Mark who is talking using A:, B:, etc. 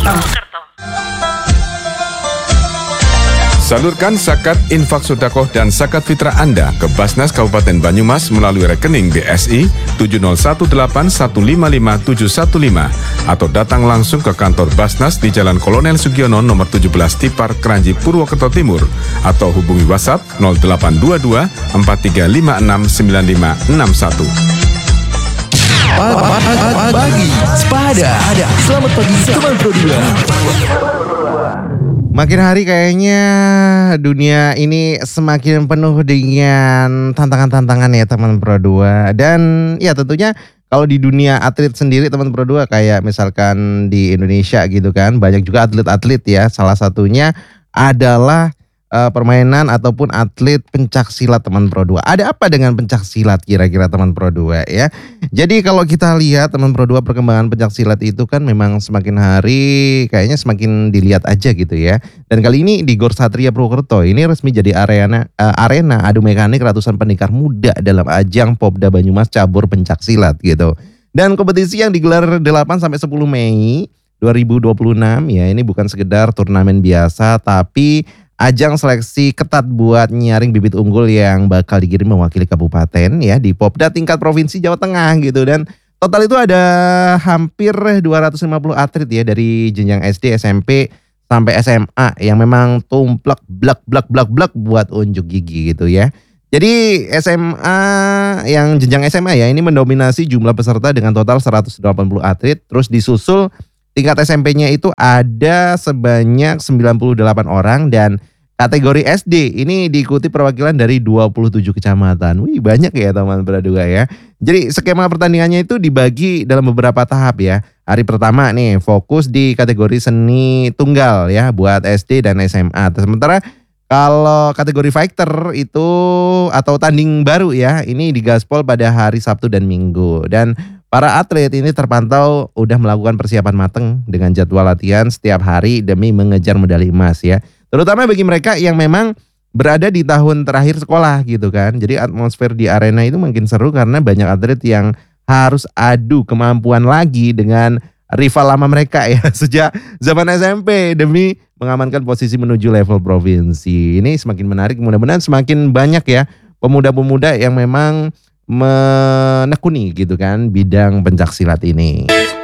A: Salurkan zakat, infak sedekah dan zakat fitrah Anda ke Basnas Kabupaten Banyumas melalui rekening BSI 70181555715 atau datang langsung ke kantor Basnas di Jalan Kolonel Sugiono nomor 17 Tipar, Kranji, Purwokerto Timur atau hubungi WhatsApp 0822 4356 9561.
B: Pagi Sepada. Selamat pagi teman Pro 2.
C: Makin hari kayaknya dunia ini semakin penuh dengan tantangan-tantangan ya teman Pro 2. Dan ya tentunya kalau di dunia atlet sendiri teman Pro 2 kayak misalkan di Indonesia gitu kan, banyak juga atlet-atlet ya. Salah satunya adalah permainan ataupun atlet pencak silat teman Pro 2. Ada apa dengan pencak silat kira-kira teman Pro 2 ya? Jadi kalau kita lihat teman Pro 2 perkembangan pencak silat itu kan memang semakin hari kayaknya semakin dilihat aja gitu ya. Dan kali ini di Gor Satria Purwokerto ini resmi jadi arena adu mekanik ratusan pendekar muda dalam ajang Popda Banyumas cabur pencak silat gitu. Dan kompetisi yang digelar 8 sampai 10 Mei 2026 ya, ini bukan sekedar turnamen biasa tapi ajang seleksi ketat buat nyaring bibit unggul yang bakal dikirim mewakili kabupaten ya di Popda tingkat provinsi Jawa Tengah gitu. Dan total itu ada hampir 250 atlet ya dari jenjang SD, SMP sampai SMA yang memang tumplek blak buat unjuk gigi gitu ya. Jadi SMA yang jenjang SMA ya ini mendominasi jumlah peserta dengan total 180 atlet, terus disusul tingkat SMP-nya itu ada sebanyak 98 orang dan kategori SD ini diikuti perwakilan dari 27 kecamatan. Wih, banyak ya teman berdua ya. Jadi skema pertandingannya itu dibagi dalam beberapa tahap ya. Hari pertama nih fokus di kategori seni tunggal ya buat SD dan SMA. Sementara kalau kategori fighter itu atau tanding baru ya, ini digaspol pada hari Sabtu dan Minggu. Dan para atlet ini terpantau udah melakukan persiapan matang dengan jadwal latihan setiap hari demi mengejar medali emas ya. Terutama bagi mereka yang memang berada di tahun terakhir sekolah gitu kan. Jadi atmosfer di arena itu makin seru karena banyak atlet yang harus adu kemampuan lagi dengan rival lama mereka ya sejak zaman SMP demi mengamankan posisi menuju level provinsi. Ini semakin menarik, mudah-mudahan semakin banyak ya pemuda-pemuda yang memang menekuni gitu kan bidang pencak silat ini.